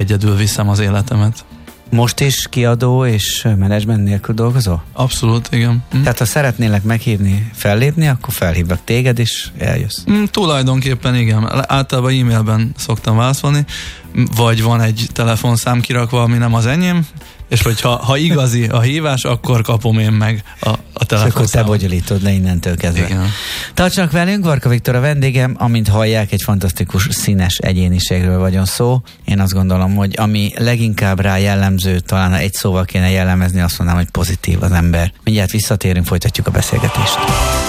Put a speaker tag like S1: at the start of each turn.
S1: egyedül viszem az életemet.
S2: Most is kiadó és menedzsment nélkül dolgozol?
S1: Abszolút, igen.
S2: Tehát ha szeretnélek meghívni, fellépni, akkor felhívlak téged, és eljössz.
S1: Tulajdonképpen igen. Általában e-mailben szoktam válaszolni, vagy van egy telefonszám kirakva, ami nem az enyém, és hogyha igazi a hívás, akkor kapom én meg a telefonszámot.
S2: És akkor te bonyolítod le innentől kezdve.
S1: Igen.
S2: Tartsanak velünk, Varka Viktor a vendégem, amint hallják, egy fantasztikus színes egyéniségről vagyon szó. Én azt gondolom, hogy ami leginkább rá jellemző, talán egy szóval kéne jellemezni, azt mondanám, hogy pozitív az ember. Mindjárt visszatérünk, folytatjuk a beszélgetést.